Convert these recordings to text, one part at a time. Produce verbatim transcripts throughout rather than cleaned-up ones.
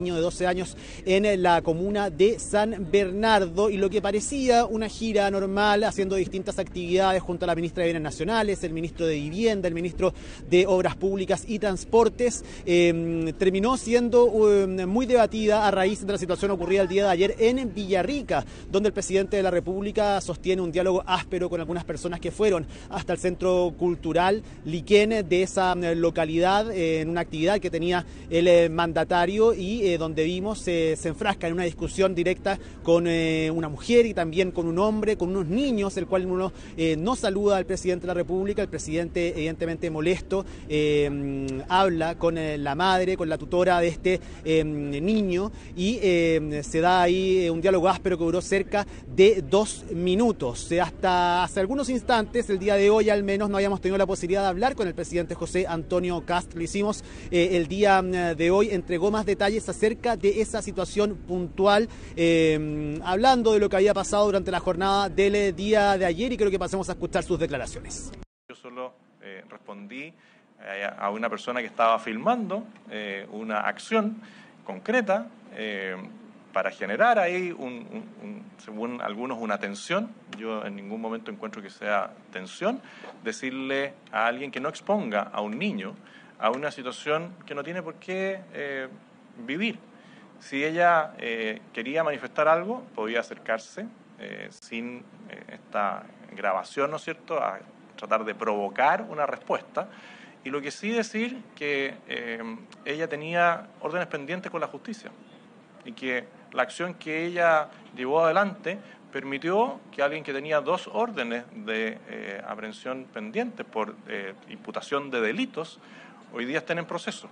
de doce años en la comuna de San Bernardo, y lo que parecía una gira normal, haciendo distintas actividades junto a la ministra de Bienes Nacionales, el ministro de Vivienda, el ministro de Obras Públicas y Transportes, eh, terminó siendo eh, muy debatida a raíz de la situación ocurrida el día de ayer en Villarrica, donde el presidente de la República sostiene un diálogo áspero con algunas personas que fueron hasta el Centro Cultural Liquén de esa localidad, eh, en una actividad que tenía el eh, mandatario, y eh, donde vimos eh, se enfrasca en una discusión directa con eh, una mujer y también con un hombre, con unos niños, el cual uno eh, no saluda al presidente de la República. El presidente, evidentemente molesto, eh, habla con eh, la madre, con la tutora de este eh, niño, y eh, se da ahí un diálogo áspero que duró cerca de dos minutos. Eh, hasta hace algunos instantes, el día de hoy al menos, no habíamos tenido la posibilidad de hablar con el presidente José Antonio Kast. Lo hicimos eh, el día de hoy, entregó más detalles acerca de esa situación puntual, eh, hablando de lo que había pasado durante la jornada del día de ayer, y creo que pasemos a escuchar sus declaraciones. Yo solo eh, respondí eh, a una persona que estaba filmando eh, una acción concreta eh, para generar ahí, un, un, un, según algunos, una tensión. Yo en ningún momento encuentro que sea tensión decirle a alguien que no exponga a un niño a una situación que no tiene por qué eh, vivir. Si ella eh, quería manifestar algo, podía acercarse eh, sin eh, esta grabación, ¿no es cierto?, a tratar de provocar una respuesta. Y lo que sí decir que eh, ella tenía órdenes pendientes con la justicia, y que la acción que ella llevó adelante permitió que alguien que tenía dos órdenes de eh, aprehensión pendientes por eh, imputación de delitos, hoy día estén en proceso.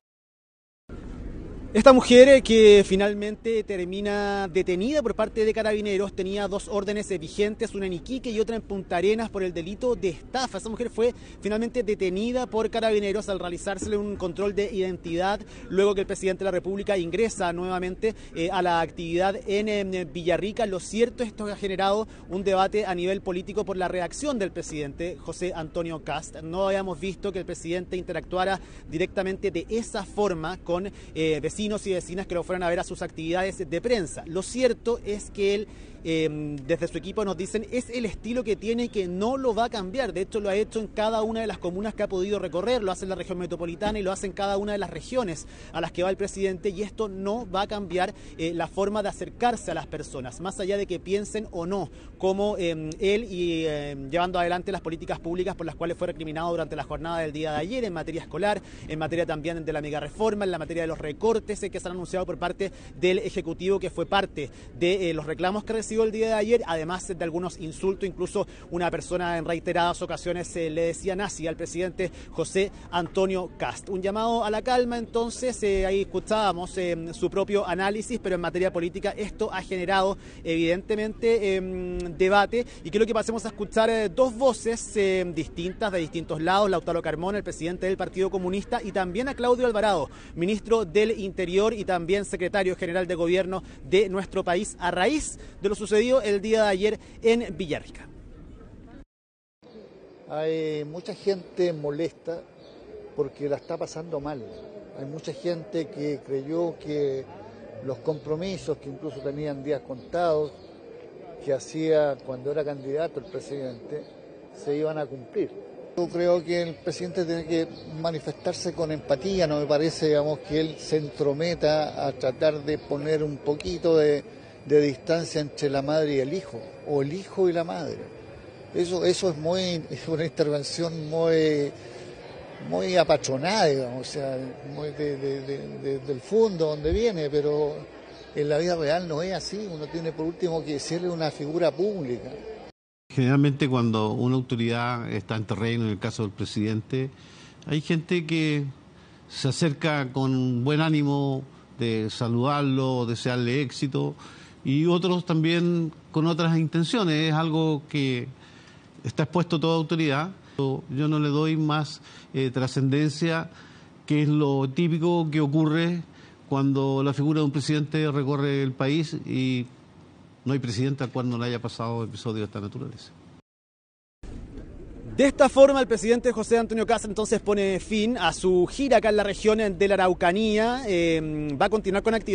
Esta mujer, que finalmente termina detenida por parte de Carabineros, tenía dos órdenes vigentes, una en Iquique y otra en Punta Arenas, por el delito de estafa. Esa mujer fue finalmente detenida por Carabineros al realizársele un control de identidad, luego que el presidente de la República ingresa nuevamente eh, a la actividad en, en Villarrica. Lo cierto, esto ha generado un debate a nivel político por la reacción del presidente José Antonio Kast. No habíamos visto que el presidente interactuara directamente de esa forma con eh, vecinos y vecinas que lo fueran a ver a sus actividades de prensa. Lo cierto es que él, eh, desde su equipo nos dicen, es el estilo que tiene y que no lo va a cambiar. De hecho, lo ha hecho en cada una de las comunas que ha podido recorrer, lo hace en la región metropolitana y lo hace en cada una de las regiones a las que va el presidente, y esto no va a cambiar eh, la forma de acercarse a las personas, más allá de que piensen o no como eh, él, y eh, llevando adelante las políticas públicas por las cuales fue recriminado durante la jornada del día de ayer, en materia escolar, en materia también de la megareforma, en la materia de los recortes que se han anunciado por parte del Ejecutivo, que fue parte de eh, los reclamos que recibió el día de ayer, además de algunos insultos. Incluso una persona en reiteradas ocasiones eh, le decía nazi al presidente José Antonio Kast. Un llamado a la calma, entonces, eh, ahí escuchábamos eh, su propio análisis, pero en materia política esto ha generado evidentemente eh, debate, y quiero que pasemos a escuchar eh, dos voces eh, distintas, de distintos lados: Lautaro Carmona, el presidente del Partido Comunista, y también a Claudio Alvarado, ministro del Interior y también secretario general de gobierno de nuestro país, a raíz de lo sucedido el día de ayer en Villarrica. Hay mucha gente molesta porque la está pasando mal. Hay mucha gente que creyó que los compromisos que incluso tenían días contados, que hacía cuando era candidato el presidente, se iban a cumplir. Yo creo que el presidente tiene que manifestarse con empatía. No me parece, digamos, que él se entrometa a tratar de poner un poquito de, de distancia entre la madre y el hijo, o el hijo y la madre. Eso, eso es muy, es una intervención muy, muy apachonada, digamos, o sea, muy de, de, de, de, del fondo donde viene, pero en la vida real no es así. Uno tiene por último que serle una figura pública. Generalmente cuando una autoridad está en terreno, en el caso del presidente, hay gente que se acerca con buen ánimo de saludarlo, desearle éxito, y otros también con otras intenciones. Es algo que está expuesto a toda autoridad. Yo no le doy más eh, trascendencia, que es lo típico que ocurre cuando la figura de un presidente recorre el país, y no hay presidente al cual no le haya pasado episodios de esta naturaleza. De esta forma, el presidente José Antonio Kast entonces pone fin a su gira acá en la región de la Araucanía. Eh, va a continuar con actividades.